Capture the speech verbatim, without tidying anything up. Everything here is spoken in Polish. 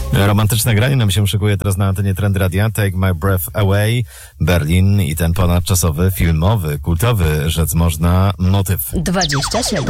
Romantyczne granie nam się szykuje teraz na antenie Trend Radia. Take My Breath Away, Berlin i ten ponadczasowy, filmowy, kultowy, rzec można, motyw. dwadzieścia siedem